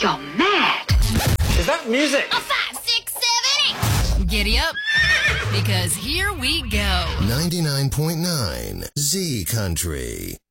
You're mad. Is that music? A 5, 6, 7, 8. Giddy up, because here we go. 99.9 Z Country.